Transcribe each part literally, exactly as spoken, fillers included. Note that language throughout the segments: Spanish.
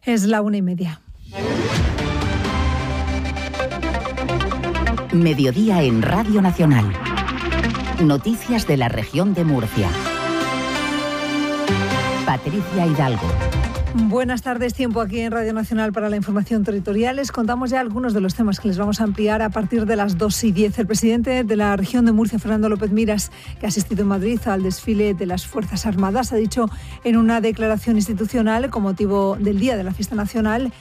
Es la una y media. Mediodía en Radio Nacional. Noticias de la región de Murcia. Patricia Hidalgo. Buenas tardes, tiempo aquí en Radio Nacional para la información territorial. Les contamos ya algunos de los temas que les vamos a ampliar a partir de las dos y diez. El presidente de la región de Murcia, Fernando López Miras, que ha asistido en Madrid al desfile de las Fuerzas Armadas, ha dicho en una declaración institucional con motivo del Día de la Fiesta Nacional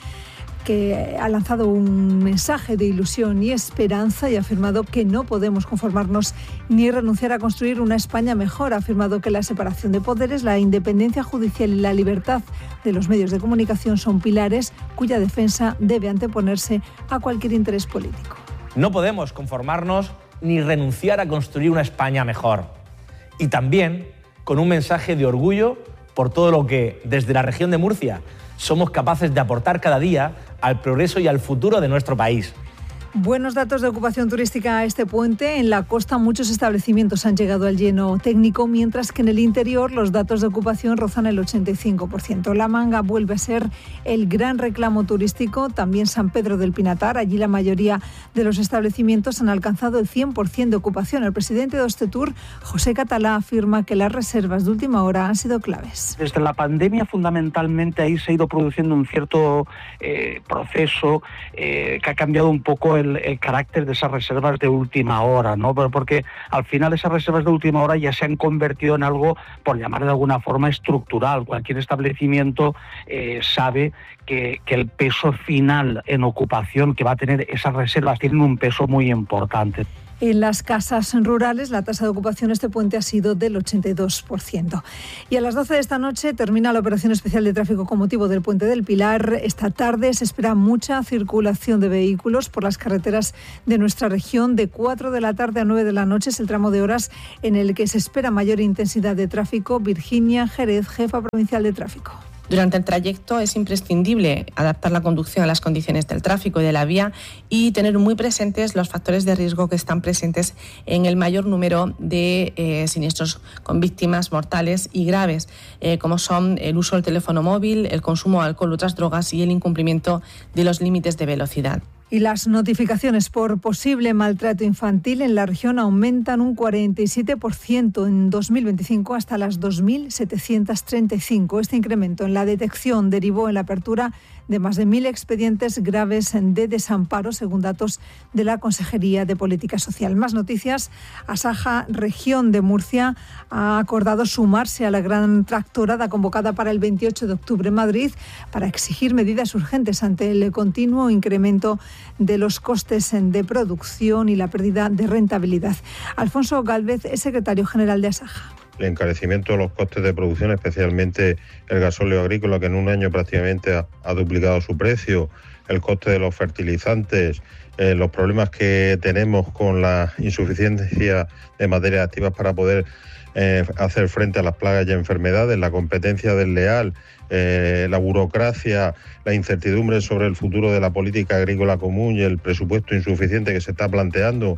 que ha lanzado un mensaje de ilusión y esperanza y ha afirmado que no podemos conformarnos ni renunciar a construir una España mejor. Ha afirmado que la separación de poderes, la independencia judicial y la libertad de los medios de comunicación son pilares cuya defensa debe anteponerse a cualquier interés político. No podemos conformarnos ni renunciar a construir una España mejor. Y también con un mensaje de orgullo por todo lo que desde la región de Murcia somos capaces de aportar cada día al progreso y al futuro de nuestro país. Buenos datos de ocupación turística a este puente. En la costa muchos establecimientos han llegado al lleno técnico, mientras que en el interior los datos de ocupación rozan el ochenta y cinco por ciento. La Manga vuelve a ser el gran reclamo turístico, también San Pedro del Pinatar. Allí la mayoría de los establecimientos han alcanzado el cien por ciento de ocupación. El presidente de Ostetur, José Catalá, afirma que las reservas de última hora han sido claves. Desde la pandemia, fundamentalmente, ahí se ha ido produciendo un cierto eh, proceso eh, que ha cambiado un poco El, el carácter de esas reservas de última hora, ¿no? Porque al final esas reservas de última hora ya se han convertido en algo, por llamar de alguna forma, estructural. Cualquier establecimiento eh, sabe que, que el peso final en ocupación que va a tener esas reservas tienen un peso muy importante. En las casas rurales la tasa de ocupación este puente ha sido del ochenta y dos por ciento. Y a las doce de esta noche termina la operación especial de tráfico con motivo del Puente del Pilar. Esta tarde se espera mucha circulación de vehículos por las carreteras de nuestra región. De cuatro de la tarde a nueve de la noche es el tramo de horas en el que se espera mayor intensidad de tráfico. Virginia Jerez, jefa provincial de tráfico. Durante el trayecto es imprescindible adaptar la conducción a las condiciones del tráfico y de la vía y tener muy presentes los factores de riesgo que están presentes en el mayor número de eh, siniestros con víctimas mortales y graves, eh, como son el uso del teléfono móvil, el consumo de alcohol u otras drogas y el incumplimiento de los límites de velocidad. Y las notificaciones por posible maltrato infantil en la región aumentan un cuarenta y siete por ciento en dos mil veinticinco hasta las dos mil setecientos treinta y cinco. Este incremento en la detección derivó en la apertura de más de mil expedientes graves de desamparo, según datos de la Consejería de Política Social. Más noticias. Asaja Región de Murcia ha acordado sumarse a la gran tractorada convocada para el veintiocho de octubre en Madrid para exigir medidas urgentes ante el continuo incremento de los costes de producción y la pérdida de rentabilidad. Alfonso Gálvez es secretario general de Asaja. El encarecimiento de los costes de producción, especialmente el gasóleo agrícola, que en un año prácticamente ha, ha duplicado su precio, el coste de los fertilizantes, eh, los problemas que tenemos con la insuficiencia de materias activas para poder eh, hacer frente a las plagas y enfermedades, la competencia desleal, eh, la burocracia, la incertidumbre sobre el futuro de la política agrícola común y el presupuesto insuficiente que se está planteando.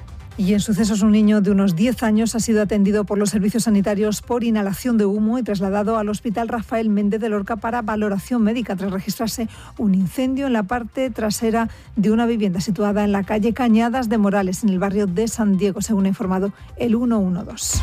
Y en sucesos, un niño de unos diez años ha sido atendido por los servicios sanitarios por inhalación de humo y trasladado al Hospital Rafael Méndez de Lorca para valoración médica tras registrarse un incendio en la parte trasera de una vivienda situada en la calle Cañadas de Morales, en el barrio de San Diego, según ha informado el ciento doce.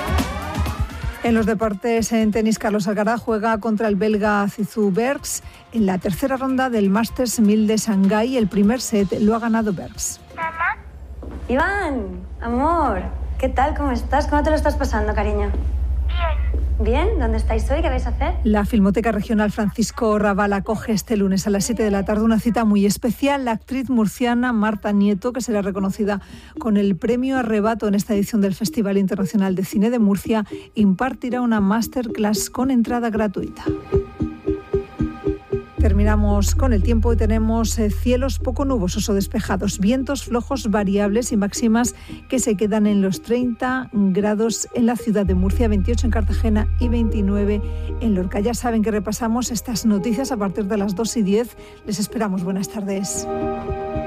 En los deportes, en tenis, Carlos Alcaraz juega contra el belga Zizou Bergs en la tercera ronda del Masters mil de Shanghái. El primer set lo ha ganado Bergs. Mamá. Iván, amor, ¿qué tal? ¿Cómo estás? ¿Cómo te lo estás pasando, cariño? Bien. ¿Bien? ¿Dónde estáis hoy? ¿Qué vais a hacer? La Filmoteca Regional Francisco Raval acoge este lunes a las siete de la tarde una cita muy especial. La actriz murciana Marta Nieto, que será reconocida con el premio Arrebato en esta edición del Festival Internacional de Cine de Murcia, impartirá una masterclass con entrada gratuita. Terminamos con el tiempo y tenemos eh, cielos poco nubosos o despejados, vientos flojos variables y máximas que se quedan en los treinta grados en la ciudad de Murcia, veintiocho en Cartagena y veintinueve en Lorca. Ya saben que repasamos estas noticias a partir de las dos y diez. Les esperamos. Buenas tardes.